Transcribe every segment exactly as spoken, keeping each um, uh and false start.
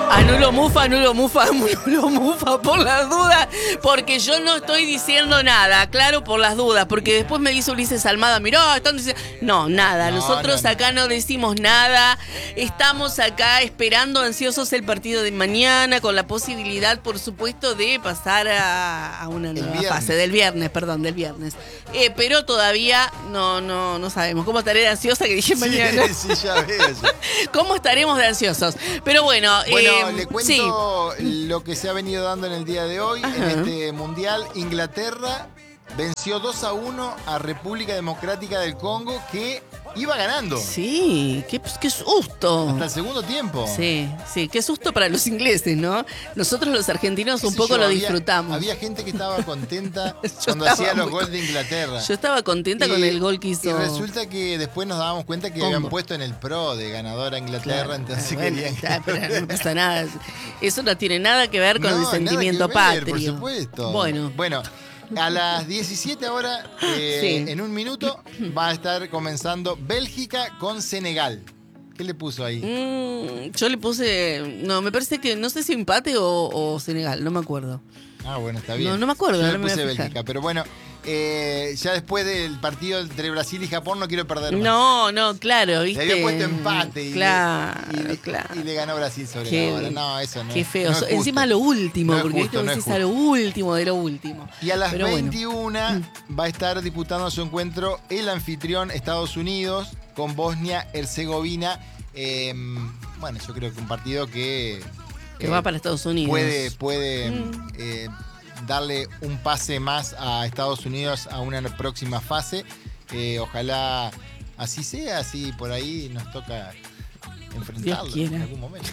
Anulo mufa, anulo mufa, anulo mufa por las dudas, porque yo no estoy diciendo nada, claro, por las dudas, porque después me dice Ulises Almada, mirá, están diciendo... No, nada, No, nosotros no, no. acá no decimos nada, estamos acá esperando ansiosos el partido de mañana, con la posibilidad, por supuesto, de pasar a, a una nueva viernes. fase, del viernes, perdón, del viernes. Eh, pero todavía no, no, no sabemos cómo estaré de ansiosa, que dije mañana. Sí, sí, ya veo. Ya. ¿Cómo estaremos de ansiosos? Pero bueno, Bueno, eh, le cuento sí. lo que se ha venido dando en el día de hoy. Ajá. En este mundial, Inglaterra venció dos a uno a República Democrática del Congo, que iba ganando Sí, qué, qué susto. hasta el segundo tiempo. Sí, sí, qué susto para los ingleses, ¿no? Nosotros los argentinos Qué un sé poco yo, lo había- disfrutamos. Había gente que estaba contenta Yo cuando estaba hacía los muy goles de Inglaterra. Yo estaba contenta con Y- el gol que hizo. Y resulta que después nos dábamos cuenta que Congo. habían puesto en el pro de ganadora a Inglaterra, Claro, entonces bueno, querían... ya, pero no pasa nada. Eso no tiene nada que ver con No, el nada sentimiento que ver, patrio. por supuesto. Bueno, Bueno, a las diecisiete horas, eh, Sí. en un minuto, va a estar comenzando Bélgica con Senegal. ¿Qué le puso ahí? mm, yo le puse. No, me parece que. No sé si empate o, o Senegal, no me acuerdo. Ah, bueno, está bien. No, no me acuerdo, Yo ahora le me voy a puse fijar. Bélgica, pero bueno, eh, ya después del partido entre Brasil y Japón no quiero perder más. No, no, claro, Le ¿viste? había puesto empate y, Claro, le, y, le- claro. y le ganó Brasil sobre Qué- la hora. No, eso no Qué es- feo. no es justo. Encima lo último, No es porque justo, esto no es decís a lo último de lo último. Y a las Pero bueno. veintiuna va a estar disputando su encuentro el anfitrión Estados Unidos con Bosnia-Herzegovina. Eh, bueno, yo creo que un partido que, Que eh, va para Estados Unidos. puede, puede Mm. eh, darle un pase más a Estados Unidos a una próxima fase. Eh, ojalá así sea, así por ahí nos toca enfrentarlo Dios quiera. en algún momento.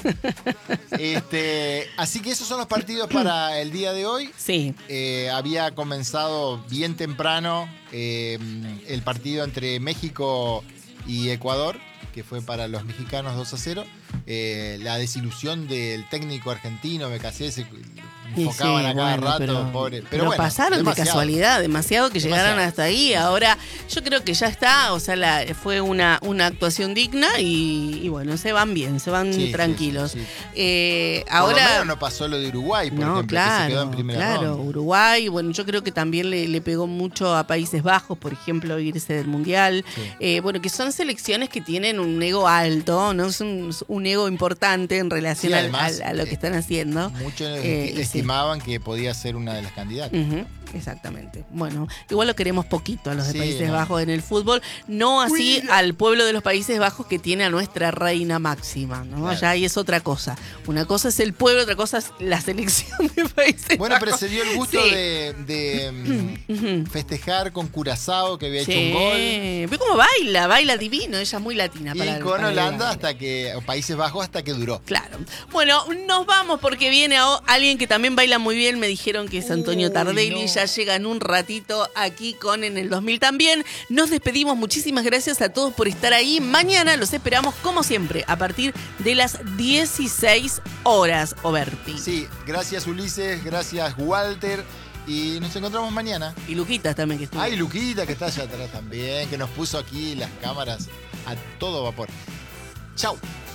este, así que esos son los partidos para el día de hoy. Sí. Eh, había comenzado bien temprano eh, el partido entre México y Ecuador, que fue para los mexicanos dos a cero. Eh, la desilusión del técnico argentino, me casé, se Y enfocaban sí, a cada bueno, rato, pero, pobre. Pero, pero bueno, pasaron demasiado. de casualidad, demasiado que Demasiado. llegaron hasta ahí. Ahora yo creo que ya está, o sea, la, fue una, una actuación digna y, y bueno, se van bien, se van Sí, sí, tranquilos. sí, sí. Eh, Por lo ahora menos no pasó lo de Uruguay, por no, ejemplo, claro, que se quedó en primera claro, ronda. Uruguay, bueno, yo creo que también le, le pegó mucho a Países Bajos, por ejemplo, irse del Mundial. Sí. Eh, bueno, que son selecciones que tienen un ego alto, ¿no? Es un, un ego importante en relación Sí, al- además, al- a, lo que eh, están haciendo. Muchos Eh, y sí. estimaban que podía ser una de las candidatas. Ujú, exactamente. Bueno, igual lo queremos poquito a los de Sí, Países no. Bajos en el fútbol, no así Uy. al pueblo de los Países Bajos que tiene a nuestra reina máxima, ¿no? Claro. Allá ahí es otra cosa. Una cosa es el pueblo, otra cosa es la selección de Países Bueno, Bajos. pero se dio el gusto Sí. de, de, mm, Ujú. festejar con Curazao, que había hecho Sí. un gol. Ve cómo baila, baila divino, ella es muy latina. Y para, con para el Holanda baile. hasta que, o Países Bajos hasta que duró. Claro. Bueno, nos vamos porque viene a- alguien que también baila muy bien. Me dijeron que es Antonio Uy, Tardelli. no. Ya llega en un ratito aquí con En el dos mil también. Nos despedimos. Muchísimas gracias a todos por estar ahí. Mañana los esperamos, como siempre, a partir de las dieciséis horas, Oberti. Sí, gracias Ulises, gracias Walter. Y nos encontramos mañana. Y Luquitas también que estuvo. Ay, Luquita, que está allá atrás también, que nos puso aquí las cámaras a todo vapor. Chau.